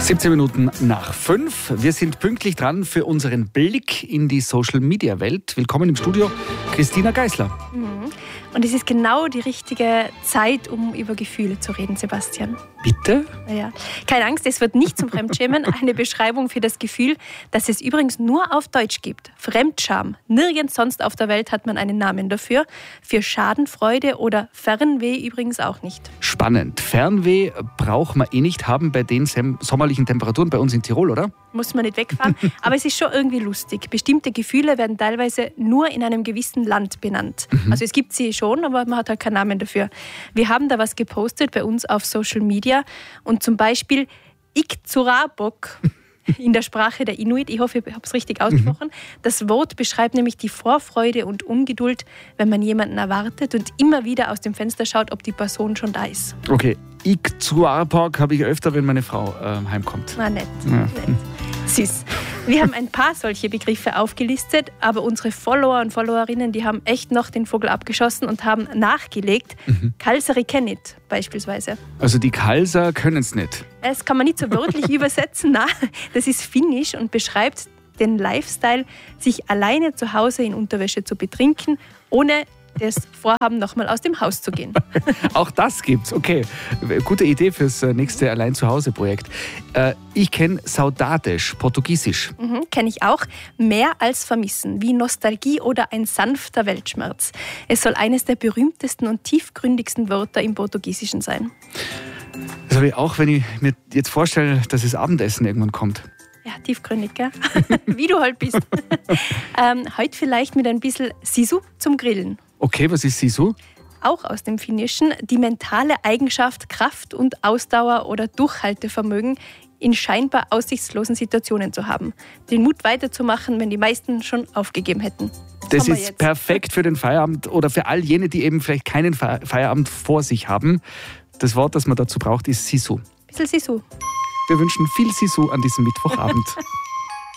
17 Minuten nach 5. Wir sind pünktlich dran für unseren Blick in die Social-Media-Welt. Willkommen im Studio, Christina Geisler. Und es ist genau die richtige Zeit, um über Gefühle zu reden, Sebastian. Bitte? Ja. Keine Angst, es wird nicht zum Fremdschämen. Eine Beschreibung für das Gefühl, das es übrigens nur auf Deutsch gibt. Fremdscham. Nirgends sonst auf der Welt hat man einen Namen dafür. Für Schadenfreude oder Fernweh übrigens auch nicht. Spannend. Fernweh braucht man nicht haben bei den sommerlichen Temperaturen bei uns in Tirol, oder? Muss man nicht wegfahren. Aber es ist schon irgendwie lustig. Bestimmte Gefühle werden teilweise nur in einem gewissen Land benannt. Also es gibt sie schon, aber man hat halt keinen Namen dafür. Wir haben da was gepostet bei uns auf Social Media und zum Beispiel Iktsuraabok in der Sprache der Inuit, ich hoffe, ich habe es richtig ausgesprochen. Das Wort beschreibt nämlich die Vorfreude und Ungeduld, wenn man jemanden erwartet und immer wieder aus dem Fenster schaut, ob die Person schon da ist. Okay, Iktsuraabok habe ich öfter, wenn meine Frau heimkommt. Na, nett. Nett. Süß. Wir haben ein paar solche Begriffe aufgelistet, aber unsere Follower und Followerinnen, die haben echt noch den Vogel abgeschossen und haben nachgelegt. Kalsari kennit beispielsweise. Also die Kalser können es nicht. Das kann man nicht so wörtlich übersetzen. Nein, das ist finnisch und beschreibt den Lifestyle, sich alleine zu Hause in Unterwäsche zu betrinken, ohne das Vorhaben, nochmal aus dem Haus zu gehen. Auch das gibt's. Okay, gute Idee fürs nächste Allein-zu-Hause-Projekt. Ich kenne Saudades, Portugiesisch. Kenne ich auch. Mehr als vermissen, wie Nostalgie oder ein sanfter Weltschmerz. Es soll eines der berühmtesten und tiefgründigsten Wörter im Portugiesischen sein. Das habe ich auch, wenn ich mir jetzt vorstelle, dass das Abendessen irgendwann kommt. Ja, tiefgründig, gell? Wie du halt bist. Heute vielleicht mit ein bisschen Sisu zum Grillen. Okay, was ist Sisu? Auch aus dem Finnischen. Die mentale Eigenschaft, Kraft und Ausdauer oder Durchhaltevermögen in scheinbar aussichtslosen Situationen zu haben. Den Mut weiterzumachen, wenn die meisten schon aufgegeben hätten. Das ist perfekt für den Feierabend oder für all jene, die eben vielleicht keinen Feierabend vor sich haben. Das Wort, das man dazu braucht, ist Sisu. Bisschen Sisu. Wir wünschen viel Sisu an diesem Mittwochabend.